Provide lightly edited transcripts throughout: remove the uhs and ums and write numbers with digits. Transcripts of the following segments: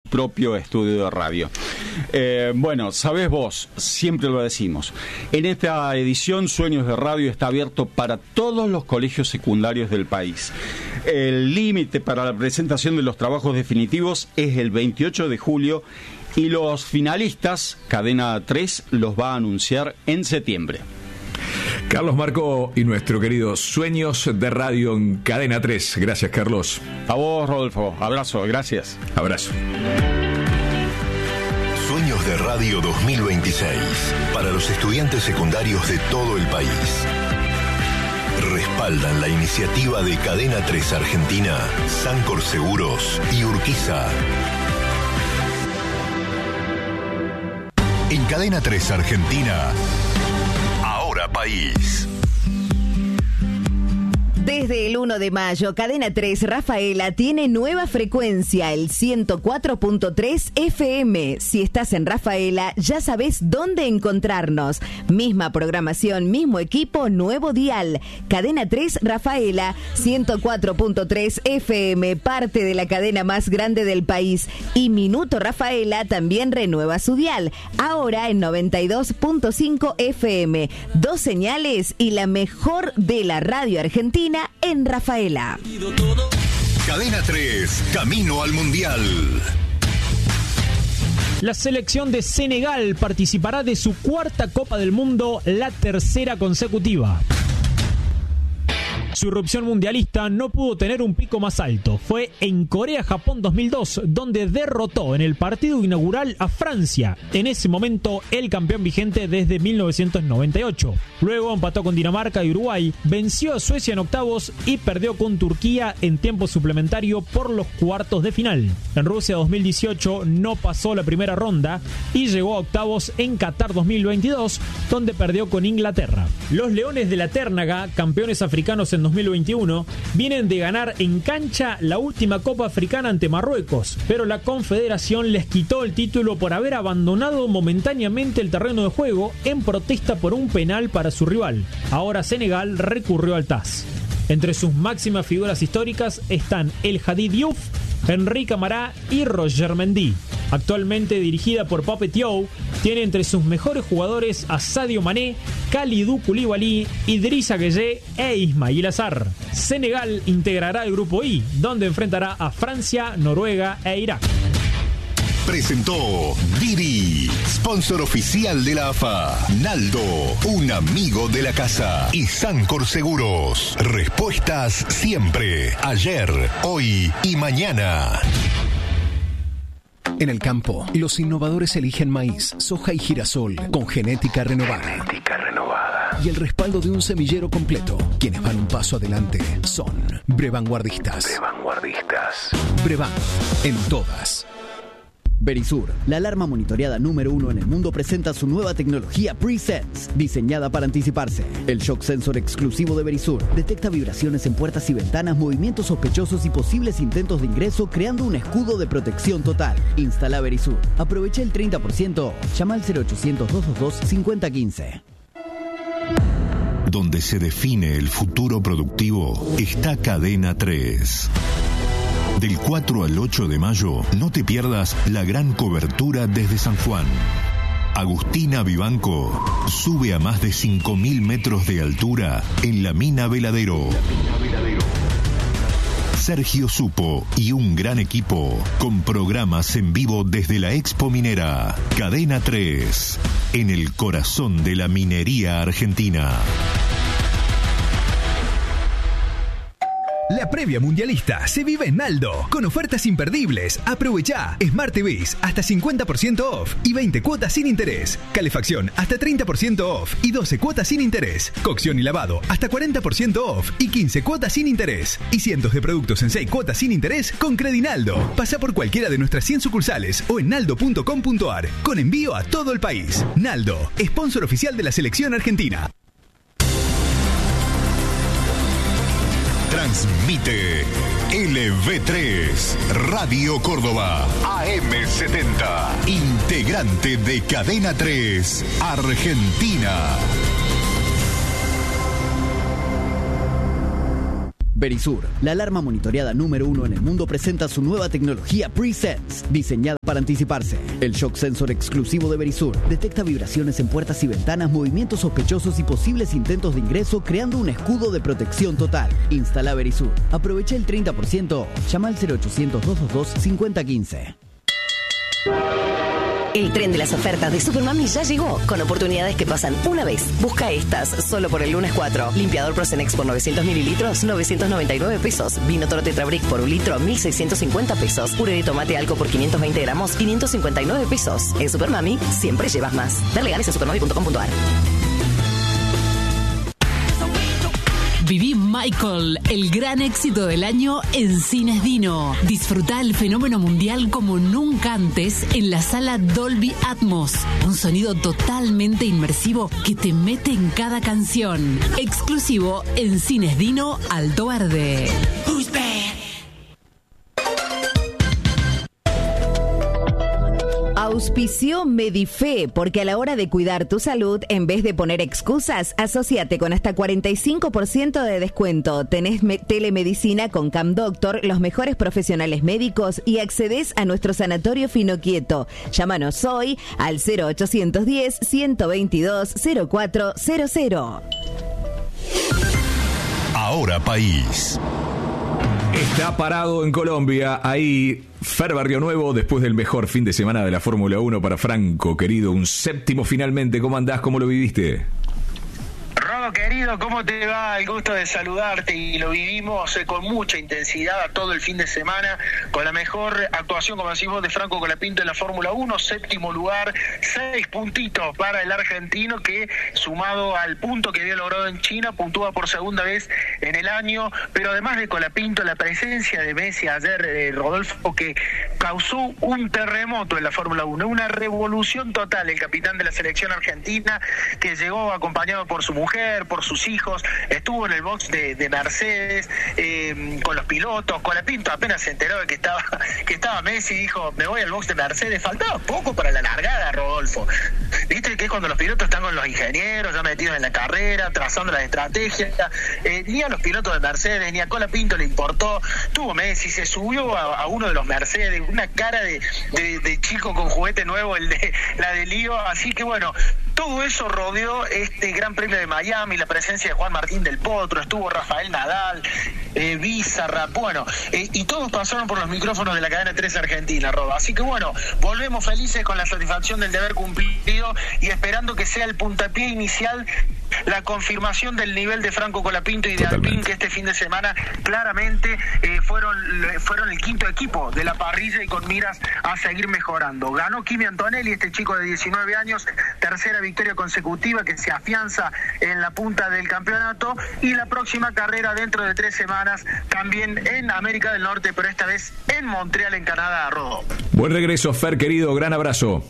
propio estudio de radio. Bueno, sabés vos, siempre lo decimos, en esta edición Sueños de Radio está abierto para todos los colegios secundarios del país. El límite para la presentación de los trabajos definitivos es el 28 de julio y los finalistas, Cadena 3, los va a anunciar en septiembre. Carlos Marco y nuestro querido Sueños de Radio en Cadena 3. Gracias, Carlos. A vos, Rodolfo. Abrazo, gracias. Abrazo. Sueños de Radio 2026 para los estudiantes secundarios de todo el país. Respaldan la iniciativa de Cadena 3 Argentina, Sancor Seguros y Urquiza. En Cadena 3 Argentina, Ahora País. Desde el 1 de mayo, Cadena 3 Rafaela tiene nueva frecuencia, el 104.3 FM. Si estás en Rafaela, ya sabés dónde encontrarnos. Misma programación, mismo equipo, nuevo dial. Cadena 3 Rafaela, 104.3 FM, parte de la cadena más grande del país. Y Minuto Rafaela también renueva su dial, ahora en 92.5 FM. 2 señales y la mejor de la radio argentina en Rafaela. Cadena 3, camino al Mundial. La selección de Senegal participará de su 4ª Copa del Mundo, la 3ª consecutiva. Su irrupción mundialista no pudo tener un pico más alto. Fue en Corea-Japón 2002, donde derrotó en el partido inaugural a Francia, en ese momento el campeón vigente desde 1998. Luego empató con Dinamarca y Uruguay, venció a Suecia en octavos y perdió con Turquía en tiempo suplementario por los cuartos de final. En Rusia 2018 no pasó la primera ronda y llegó a octavos en Qatar 2022, donde perdió con Inglaterra. Los Leones de la Térnaga, campeones africanos en 2021, vienen de ganar en cancha la última Copa Africana ante Marruecos, pero la Confederación les quitó el título por haber abandonado momentáneamente el terreno de juego en protesta por un penal para su rival. Ahora Senegal recurrió al TAS. Entre sus máximas figuras históricas están El Hadji Diouf, Henri Camara y Roger Mendy. Actualmente dirigida por Pape Thiaw, tiene entre sus mejores jugadores a Sadio Mané, Kalidou Koulibaly, Idrissa Gueye e Ismail Assar. Senegal integrará el grupo I, donde enfrentará a Francia, Noruega e Irak. Presentó Didi, sponsor oficial de la AFA. Naldo, un amigo de la casa. Y Sancor Seguros. Respuestas siempre, ayer, hoy y mañana. En el campo, los innovadores eligen maíz, soja y girasol con genética renovada. Y el respaldo de un semillero completo. Quienes van un paso adelante son Brevanguardistas. Brevan, en todas. Verisur, la alarma monitoreada número 1 en el mundo, presenta su nueva tecnología Pre-Sense, diseñada para anticiparse. El shock sensor exclusivo de Verisur detecta vibraciones en puertas y ventanas, movimientos sospechosos y posibles intentos de ingreso, creando un escudo de protección total. Instala Verisur. Aprovecha el 30%. Llama al 0800-222-5015. Donde se define el futuro productivo está Cadena 3. Del 4 al 8 de mayo, no te pierdas la gran cobertura desde San Juan. Agustina Vivanco sube a más de 5.000 metros de altura en la mina Veladero. Sergio Supo y un gran equipo con programas en vivo desde la Expo Minera. Cadena 3, en el corazón de la minería argentina. La previa mundialista se vive en Naldo, con ofertas imperdibles. Aprovechá Smart TVs hasta 50% off y 20 cuotas sin interés. Calefacción hasta 30% off y 12 cuotas sin interés. Cocción y lavado hasta 40% off y 15 cuotas sin interés. Y cientos de productos en 6 cuotas sin interés con Credinaldo. Pasa por cualquiera de nuestras 100 sucursales o en naldo.com.ar, con envío a todo el país. Naldo, sponsor oficial de la selección argentina. Transmite LV3, Radio Córdoba, AM70, integrante de Cadena 3, Argentina. Verisur, la alarma monitoreada número 1 en el mundo, presenta su nueva tecnología PreSense, diseñada para anticiparse. El shock sensor exclusivo de Verisur detecta vibraciones en puertas y ventanas, movimientos sospechosos y posibles intentos de ingreso, creando un escudo de protección total. Instala Verisur. Aprovecha el 30%. Llama al 0800-222-5015. El tren de las ofertas de Supermami ya llegó, con oportunidades que pasan una vez. Busca estas solo por el lunes 4. Limpiador Prosenex por 900 mililitros, 999 pesos. Vino Toro Tetrabric por 1 litro, 1.650 pesos. Puré de tomate Alco por 520 gramos, 559 pesos. En Supermami siempre llevas más. Ver legales en supermami.com.ar. Viví Michael, el gran éxito del año en Cines Dino. Disfruta el fenómeno mundial como nunca antes en la sala Dolby Atmos. Un sonido totalmente inmersivo que te mete en cada canción. Exclusivo en Cines Dino Alto Verde. Auspició Medife, porque a la hora de cuidar tu salud, en vez de poner excusas, asociate con hasta 45% de descuento. Tenés telemedicina con CamDoctor, los mejores profesionales médicos, y accedes a nuestro sanatorio Finoquieto. Llámanos hoy al 0810-122-0400. Ahora País. Está parado en Colombia, ahí Fer Barrio Nuevo, después del mejor fin de semana de la Fórmula 1 para Franco, querido, un séptimo finalmente. ¿Cómo andás? ¿Cómo lo viviste? Rodo, querido, ¿cómo te va? El gusto de saludarte, y lo vivimos con mucha intensidad todo el fin de semana, con la mejor actuación, como decimos, de Franco Colapinto en la Fórmula 1, séptimo lugar, 6 puntitos para el argentino, que sumado al punto que había logrado en China, puntúa por segunda vez en el año. Pero además de Colapinto, la presencia de Messi ayer, Rodolfo, que causó un terremoto en la Fórmula 1, una revolución total. El capitán de la selección argentina, que llegó acompañado por su mujer, por sus hijos, estuvo en el box de Mercedes, con los pilotos. Colapinto apenas se enteró de que estaba Messi, dijo: me voy al box de Mercedes. Faltaba poco para la largada, Rodolfo. Viste que es cuando los pilotos están con los ingenieros ya metidos en la carrera, trazando las estrategias. Ni a los pilotos de Mercedes ni a Colapinto le importó. Tuvo Messi, se subió a uno de los Mercedes, una cara de chico con juguete nuevo, la de Lío. Así que bueno, todo eso rodeó este Gran Premio de Miami, la presencia de Juan Martín del Potro, estuvo Rafael Nadal, Bizarrap, bueno, y todos pasaron por los micrófonos de la cadena 3 Argentina, Rodo. Así que bueno, volvemos felices con la satisfacción del deber cumplido y esperando que sea el puntapié inicial la confirmación del nivel de Franco Colapinto y de Alpine, que este fin de semana claramente fueron el quinto equipo de la parrilla y con miras a seguir mejorando. Ganó Kimi Antonelli, este chico de 19 años, tercera victoria consecutiva que se afianza en la punta del campeonato, y la próxima carrera dentro de 3 semanas también en América del Norte, pero esta vez en Montreal, en Canadá, Rodo. Buen regreso, Fer, querido, gran abrazo.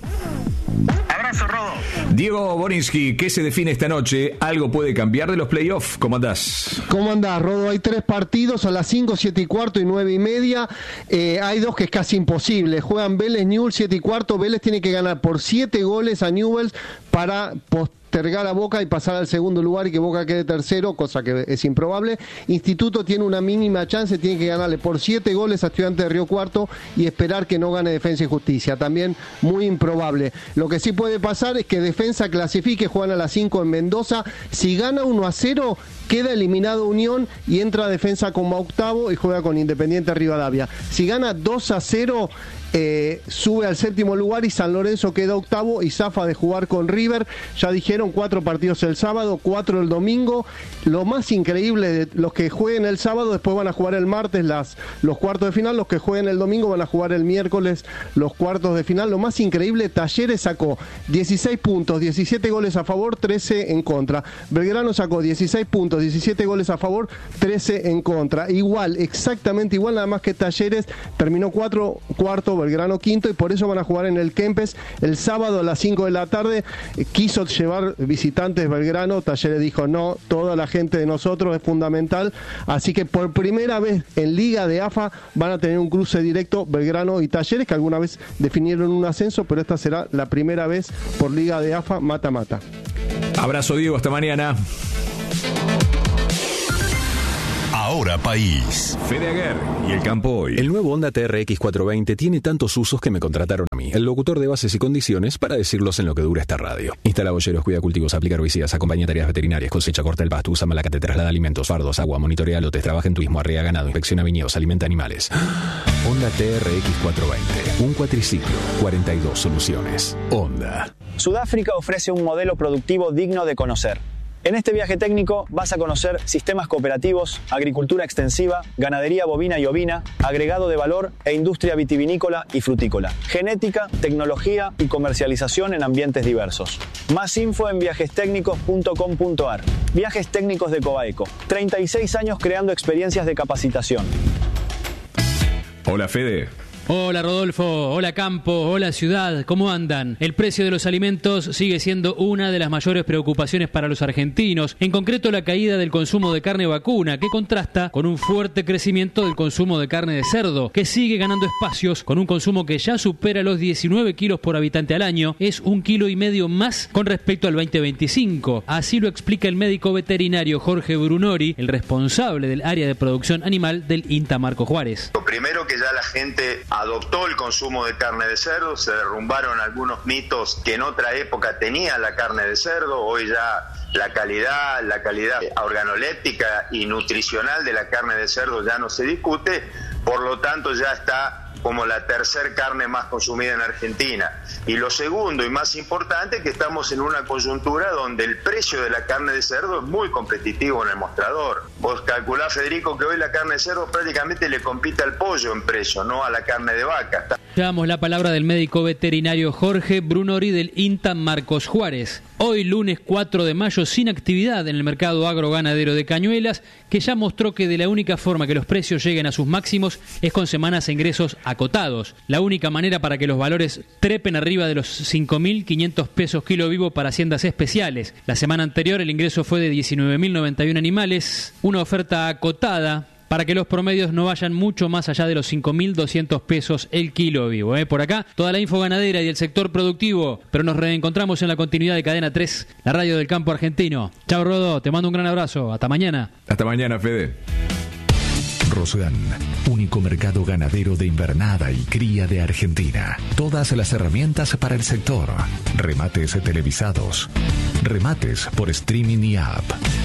Abrazo, Rodo. Diego Borinsky, ¿qué se define esta noche? ¿Algo puede cambiar de los playoffs? ¿Cómo andás? ¿Cómo andás, Rodo? Hay 3 partidos a las 5, 7 y cuarto y 9 y media. Hay 2 que es casi imposible. Juegan Vélez, Newell's, 7 y cuarto. Vélez tiene que ganar por 7 goles a Newell's para postergar a Boca y pasar al segundo lugar y que Boca quede tercero, cosa que es improbable. Instituto tiene una mínima chance, tiene que ganarle por 7 goles a Estudiantes de Río Cuarto y esperar que no gane Defensa y Justicia, también muy improbable. Lo que sí puede pasar es que Defensa clasifique, juegan a las 5 en Mendoza. Si gana 1-0, queda eliminado Unión y entra Defensa como octavo y juega con Independiente Rivadavia. Si gana 2-0, sube al séptimo lugar y San Lorenzo queda octavo y zafa de jugar con River. Ya dijeron 4 partidos el sábado, 4 el domingo. Lo más increíble, de los que jueguen el sábado después van a jugar el martes los cuartos de final, los que jueguen el domingo van a jugar el miércoles los cuartos de final. Lo más increíble, Talleres sacó 16 puntos, 17 goles a favor, 13 en contra. Belgrano sacó 16 puntos, 17 goles a favor, 13 en contra. Igual, exactamente igual, nada más que Talleres terminó cuarto, Belgrano quinto, y por eso van a jugar en el Kempes el sábado a las 5 de la tarde. Quiso llevar visitantes Belgrano, Talleres dijo no, toda la gente de nosotros es fundamental, así que por primera vez en Liga de AFA van a tener un cruce directo Belgrano y Talleres, que alguna vez definieron un ascenso, pero esta será la primera vez por Liga de AFA mata-mata. Abrazo, Diego, hasta mañana. Ahora País. Fede Aguer y el campo hoy. El nuevo Honda TRX 420 tiene tantos usos que me contrataron a mí, el locutor de bases y condiciones, para decirlos en lo que dura esta radio. Instala boyeros, cuida cultivos, aplica herbicidas, acompaña tareas veterinarias, cosecha, corta el pasto, usa malacate, traslada alimentos, fardos, agua, monitorea lotes, trabaja en turismo, arrea ganado, inspecciona viñedos, alimenta animales. Honda TRX 420, un cuatriciclo, 42 soluciones. Honda. Sudáfrica ofrece un modelo productivo digno de conocer. En este viaje técnico vas a conocer sistemas cooperativos, agricultura extensiva, ganadería bovina y ovina, agregado de valor e industria vitivinícola y frutícola, genética, tecnología y comercialización en ambientes diversos. Más info en viajestecnicos.com.ar. Viajes Técnicos de Cobaeco. 36 años creando experiencias de capacitación. Hola, Fede. Hola Rodolfo, hola Campo, hola Ciudad, ¿cómo andan? El precio de los alimentos sigue siendo una de las mayores preocupaciones para los argentinos, en concreto la caída del consumo de carne vacuna, que contrasta con un fuerte crecimiento del consumo de carne de cerdo, que sigue ganando espacios con un consumo que ya supera los 19 kilos por habitante al año, es 1,5 kilos más con respecto al 2025. Así lo explica el médico veterinario Jorge Brunori, el responsable del área de producción animal del INTA Marcos Juárez. Lo primero que ya la gente adoptó el consumo de carne de cerdo, se derrumbaron algunos mitos que en otra época tenía la carne de cerdo, hoy ya la calidad organoléptica y nutricional de la carne de cerdo ya no se discute, por lo tanto ya está como la tercer carne más consumida en Argentina. Y lo segundo y más importante es que estamos en una coyuntura donde el precio de la carne de cerdo es muy competitivo en el mostrador. Vos calculás, Federico, que hoy la carne de cerdo prácticamente le compite al pollo en precio, no a la carne de vaca. Damos la palabra del médico veterinario Jorge Brunori del INTA Marcos Juárez. Hoy, lunes 4 de mayo, sin actividad en el mercado agroganadero de Cañuelas, que ya mostró que de la única forma que los precios lleguen a sus máximos es con semanas de ingresos acotados. La única manera para que los valores trepen arriba de los 5.500 pesos kilo vivo para haciendas especiales. La semana anterior el ingreso fue de 19.091 animales, una oferta acotada para que los promedios no vayan mucho más allá de los 5.200 pesos el kilo vivo. Por acá, toda la info ganadera y el sector productivo, pero nos reencontramos en la continuidad de Cadena 3, la radio del campo argentino. Chao, Rodo, te mando un gran abrazo. Hasta mañana. Hasta mañana, Fede. Rosgan, único mercado ganadero de invernada y cría de Argentina. Todas las herramientas para el sector. Remates televisados. Remates por streaming y app.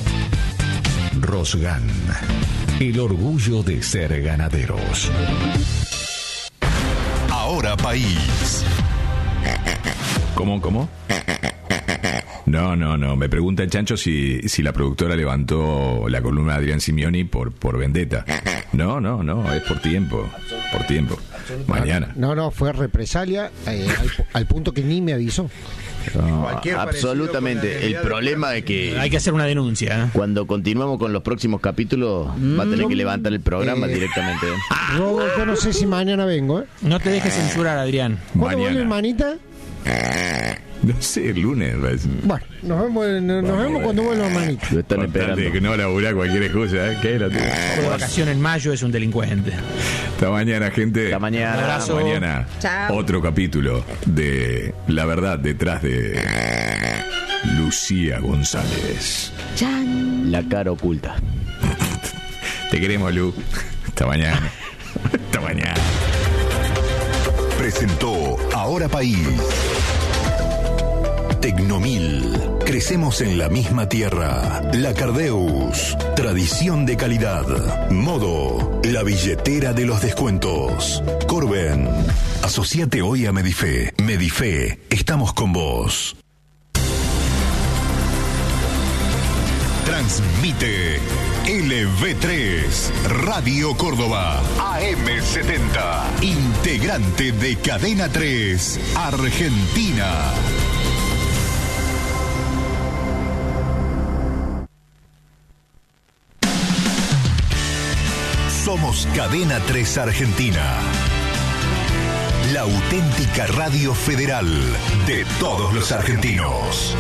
Rosgan, el orgullo de ser ganaderos. Ahora País. ¿Cómo? No. Me pregunta el Chancho si la productora levantó la columna de Adrián Simioni por vendetta. No, es por tiempo. Mañana. No, fue represalia al punto que ni me avisó. No, absolutamente. El problema es que hay que hacer una denuncia. Cuando continuamos con los próximos capítulos va a tener que levantar el programa directamente. Robo, yo no sé si mañana vengo. No te dejes censurar, Adrián. ¿Cuándo vuelve, hermanita? No sé, el lunes. Bueno, nos vemos cuando vuelva, hermanita. Lo están esperando. Que no labura cualquier excusa, ¿eh? ¿Qué era tú? Por vacación en mayo es un delincuente. Hasta mañana, gente. Hasta mañana. Un abrazo. Mañana. Chao. Otro capítulo de La Verdad detrás de Lucía González. Chan. La cara oculta. Te queremos, Lu. Hasta mañana. Hasta mañana. Presentó Ahora País. Tecnomil. Crecemos en la misma tierra. La Cardeus. Tradición de calidad. Modo. La billetera de los descuentos. Corben. Asociate hoy a Medife. Medife. Estamos con vos. Transmite LV3 Radio Córdoba AM70, integrante de Cadena 3 Argentina. Somos Cadena 3 Argentina, la auténtica radio federal de todos los argentinos.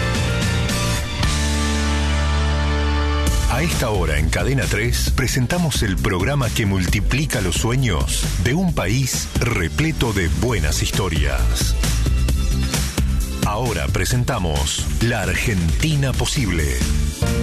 A esta hora en Cadena 3 presentamos el programa que multiplica los sueños de un país repleto de buenas historias. Ahora presentamos La Argentina Posible.